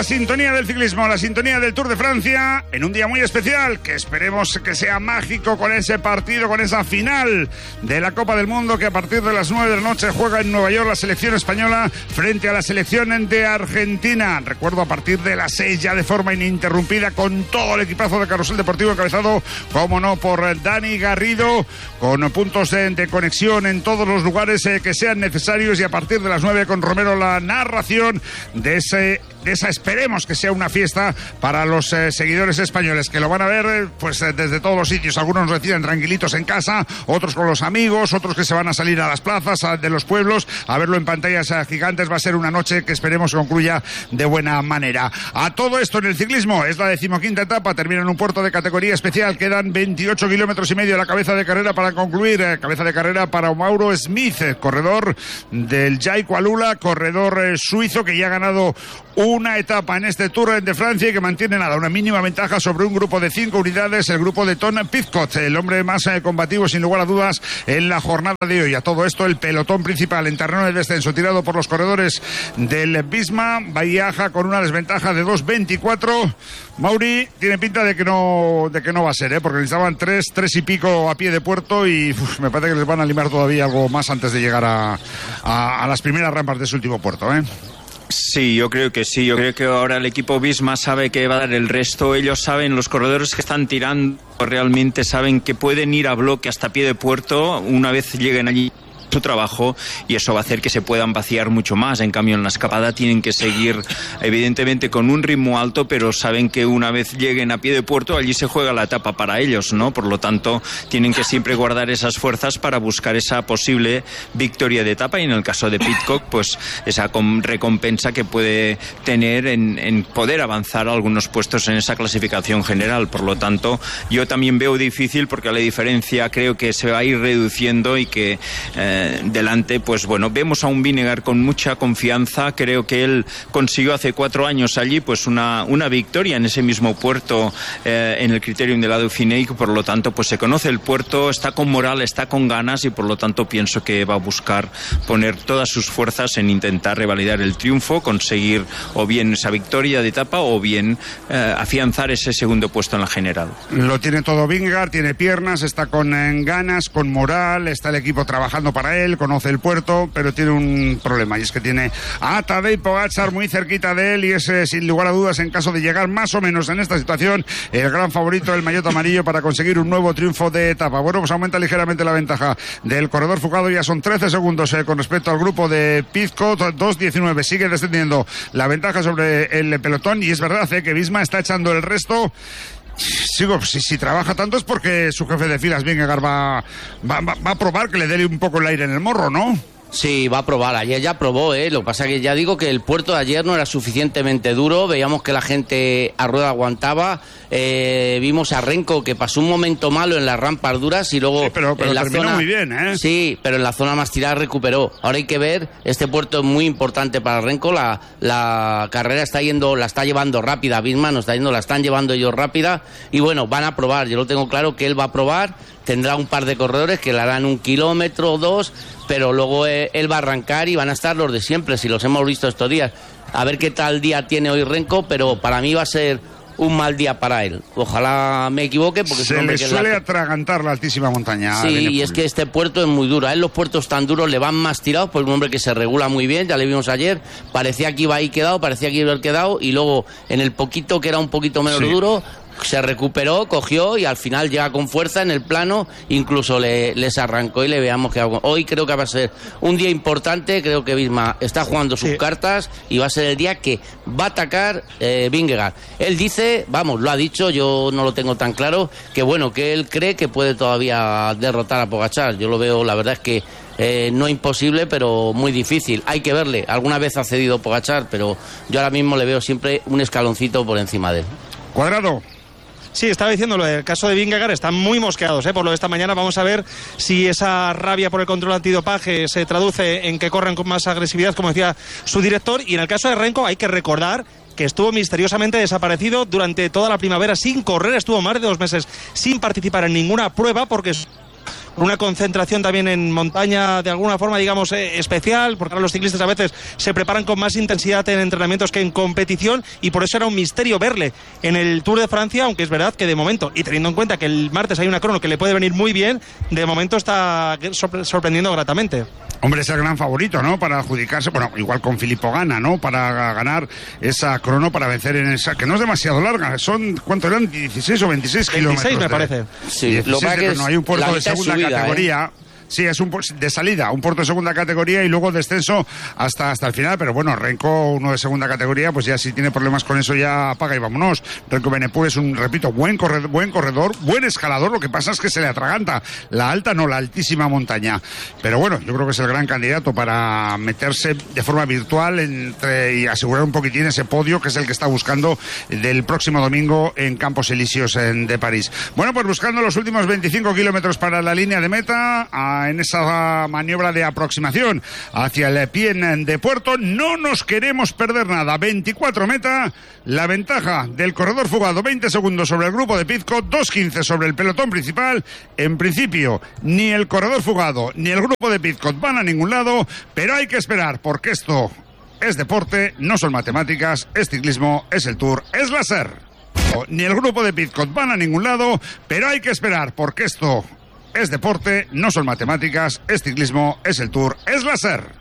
la sintonía del ciclismo, la sintonía del Tour de Francia, en un día muy especial, que esperemos que sea mágico con ese partido, con esa final de la Copa del Mundo, que a partir de las 9 de la noche juega en Nueva York la selección española frente a la selección de Argentina. Recuerdo, a partir de las 6 ya de forma ininterrumpida, con todo el equipazo de Carrusel Deportivo encabezado, como no, por Dani Garrido, con puntos de conexión en todos los lugares que sean necesarios, y a partir de las 9 con Romero la narración de esa, esperemos que sea una fiesta para los seguidores españoles, que lo van a ver pues desde todos los sitios. Algunos nos decían tranquilitos en casa, otros con los amigos, otros que se van a salir a las plazas de los pueblos a verlo en pantallas gigantes. Va a ser una noche que esperemos concluya de buena manera. A todo esto, en el ciclismo es la 15ª etapa, termina en un puerto de categoría especial, quedan 28 kilómetros y medio a la cabeza de carrera para concluir. Cabeza de carrera para Mauro Smith, corredor del Jai Alula, corredor suizo, que ya ha ganado una etapa en este Tour de Francia y que mantiene una mínima ventaja sobre un grupo de 5 unidades, el grupo de Tom Pidcock, el hombre más combativo sin lugar a dudas en la jornada de hoy. A todo esto, el pelotón principal en terreno de descenso tirado por los corredores del Visma viaja con una desventaja de 2.24. Mauri tiene pinta de que no va a ser, porque necesitaban 3 y pico a pie de puerto, y me parece que les van a limar todavía algo más antes de llegar a las primeras rampas de su último puerto, Sí, yo creo que sí. Yo creo que ahora el equipo Visma sabe que va a dar el resto. Ellos saben, los corredores que están tirando realmente saben que pueden ir a bloque hasta pie de puerto una vez lleguen allí su trabajo, y eso va a hacer que se puedan vaciar mucho más. En cambio, en la escapada tienen que seguir evidentemente con un ritmo alto, pero saben que una vez lleguen a pie de puerto, allí se juega la etapa para ellos, ¿no? Por lo tanto, tienen que siempre guardar esas fuerzas para buscar esa posible victoria de etapa, y en el caso de Pidcock, pues esa recompensa que puede tener en poder avanzar a algunos puestos en esa clasificación general. Por lo tanto, yo también veo difícil, porque la diferencia creo que se va a ir reduciendo, y que delante, pues bueno, vemos a un Vingegaard con mucha confianza. Creo que él consiguió hace 4 años allí pues una victoria en ese mismo puerto, en el Criterium de la Dauphiné. Por lo tanto, pues se conoce el puerto, está con moral, está con ganas, y por lo tanto pienso que va a buscar poner todas sus fuerzas en intentar revalidar el triunfo, conseguir o bien esa victoria de etapa o bien afianzar ese segundo puesto en la general. Lo tiene todo Vingegaard, tiene piernas, está con ganas, con moral, está el equipo trabajando para él, conoce el puerto, pero tiene un problema, y es que tiene a Tadej Pogačar muy cerquita de él, y es sin lugar a dudas, en caso de llegar más o menos en esta situación, el gran favorito del maillot amarillo para conseguir un nuevo triunfo de etapa. Bueno, pues aumenta ligeramente la ventaja del corredor Fugado, ya son 13 segundos con respecto al grupo de Pidcock, 2.19, sigue descendiendo la ventaja sobre el pelotón, y es verdad que Visma está echando el resto. Si trabaja tanto es porque su jefe de filas, Vingegaard, va a probar que le dé un poco el aire en el morro, ¿no? Sí, va a probar. Ayer ya probó, Lo que pasa es que ya digo que el puerto de ayer no era suficientemente duro. Veíamos que la gente a rueda aguantaba. Vimos a Renko, que pasó un momento malo en las rampas duras, y luego... Sí, pero en la terminó zona, muy bien, Sí, pero en la zona más tirada recuperó. Ahora hay que ver, este puerto es muy importante para Renko. La carrera la está llevando rápida. Visma no está yendo, la están llevando ellos rápida. Y bueno, van a probar. Yo lo tengo claro que él va a probar. Tendrá un par de corredores que le harán 1 kilómetro o 2, pero luego él va a arrancar, y van a estar los de siempre, si los hemos visto estos días. A ver qué tal día tiene hoy Renko, pero para mí va a ser un mal día para él. Ojalá me equivoque, porque se le suele atragantar la altísima montaña. Sí, y es que este puerto es muy duro. A él los puertos tan duros le van más tirados, por un hombre que se regula muy bien, ya le vimos ayer. Parecía que iba ahí quedado, parecía que iba a haber quedado, y luego en el poquito que era un poquito menos duro, se recuperó, cogió, y al final llega con fuerza en el plano, incluso les arrancó, y le veamos que hoy creo que va a ser un día importante. Creo que Visma está jugando sus cartas, y va a ser el día que va a atacar Vingegaard. Él dice, lo ha dicho, yo no lo tengo tan claro, que bueno, que él cree que puede todavía derrotar a Pogačar. Yo lo veo, la verdad es que no imposible, pero muy difícil. Hay que verle. Alguna vez ha cedido Pogačar, pero yo ahora mismo le veo siempre un escaloncito por encima de él. Cuadrado. Sí, estaba diciéndolo, el caso de Vingegaard están muy mosqueados, por lo de esta mañana. Vamos a ver si esa rabia por el control antidopaje se traduce en que corran con más agresividad, como decía su director. Y en el caso de Renko hay que recordar que estuvo misteriosamente desaparecido durante toda la primavera sin correr, estuvo más de 2 meses sin participar en ninguna prueba, porque con una concentración también en montaña de alguna forma, digamos, especial, porque ahora los ciclistas a veces se preparan con más intensidad en entrenamientos que en competición, y por eso era un misterio verle en el Tour de Francia, aunque es verdad que de momento, y teniendo en cuenta que el martes hay una crono que le puede venir muy bien, de momento está sorprendiendo gratamente. Hombre, es el gran favorito, ¿no? Para adjudicarse, bueno, igual con Filippo Ganna, ¿no? Para ganar esa crono, para vencer en esa, que no es demasiado larga, son, ¿cuánto eran? 16 o 26 kilómetros. 26 me parece. Sí, 16 lo que no hay un puerto de segunda categoría. Sí, es de salida, un puerto de segunda categoría y luego descenso hasta el final, pero bueno, Renko, uno de segunda categoría, pues ya si tiene problemas con eso ya apaga y vámonos. Renko Benepul es un, repito, buen corredor, buen escalador, lo que pasa es que se le atraganta la alta, no la altísima montaña. Pero bueno, yo creo que es el gran candidato para meterse de forma virtual y asegurar un poquitín ese podio que es el que está buscando del próximo domingo en Campos Elíseos de París. Bueno, pues buscando los últimos 25 kilómetros para la línea de meta, en esa maniobra de aproximación hacia el pie de puerto, no nos queremos perder nada. 24 meta, la ventaja del corredor fugado, 20 segundos sobre el grupo de Pidcock, 2:15 sobre el pelotón principal. En principio, ni el corredor fugado ni el grupo de Pidcock van a ningún lado, pero hay que esperar porque esto es deporte, no son matemáticas, es ciclismo, es el Tour, es la SER. Ni el grupo de Pidcock van a ningún lado, pero hay que esperar porque esto es deporte, no son matemáticas, es ciclismo, es el Tour, es la SER.